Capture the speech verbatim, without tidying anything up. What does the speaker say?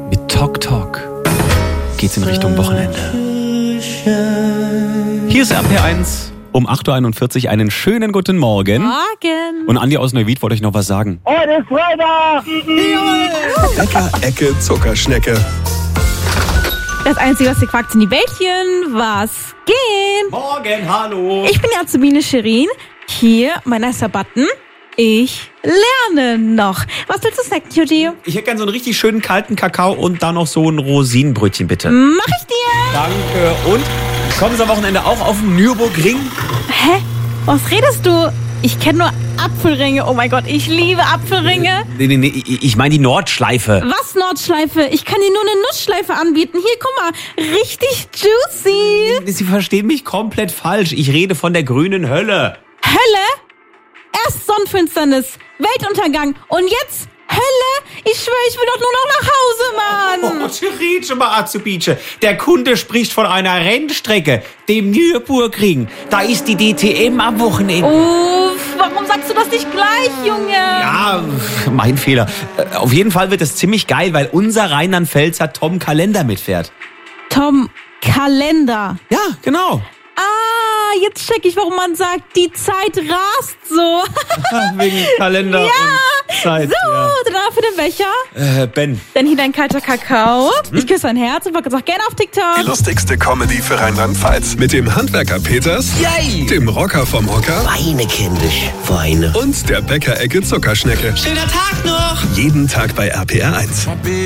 Mit Talk Talk geht's in Richtung Wochenende. Hier ist R P eins um acht Uhr einundvierzig. Einen schönen guten Morgen. Morgen. Und Andi aus Neuwied wollte euch noch was sagen. Heute ist Freitag! Bäcker Ecke Zuckerschnecke. Das Einzige, was ihr fragt, sind die Bällchen. Was gehen? Morgen, hallo. Ich bin die Azubine Shirin. Hier, mein erster Button. Ich lerne noch. Was willst du snacken, Cutie? Ich hätte gern so einen richtig schönen kalten Kakao und dann noch so ein Rosinenbrötchen, bitte. Mach ich dir. Danke. Und kommen Sie am Wochenende auch auf den Nürburgring? Hä? Was redest du? Ich kenne nur Apfelringe. Oh mein Gott, ich liebe Apfelringe. Nee, nee, nee, ich meine die Nordschleife. Was Nordschleife? Ich kann dir nur eine Nussschleife anbieten. Hier, guck mal. Richtig juicy. Sie verstehen mich komplett falsch. Ich rede von der grünen Hölle. Hölle? Erst Sonnenfinsternis, Weltuntergang und jetzt Hölle? Ich schwöre, ich will doch nur noch nach Hause, Mann. Oh, Tschiritsche, mal Azubice. Der Kunde spricht von einer Rennstrecke, dem Nürburgring. Da ist die D T M am Wochenende. Uff, warum sagst du das nicht gleich, Junge? Ja, mein Fehler. Äh, Auf jeden Fall wird es ziemlich geil, weil unser Rheinland-Pfälzer Tom Kalender mitfährt. Tom Kalender. Ja, genau. Ah, jetzt check ich, warum man sagt, die Zeit rast so. Wegen Kalender Ja, und Zeit. So, danach für den Becher. Ja. Äh, Ben. Dann hier dein kalter Kakao. Ich küsse dein Herz und folge uns auch gerne auf TikTok. Die lustigste Comedy für Rheinland-Pfalz. Mit dem Handwerker Peters, Yay! dem Rocker vom Hocker Weine, kindisch, Weine. und der Bäcker Ecke Zuckerschnecke. Schöner Tag noch! Jeden Tag bei R P R eins.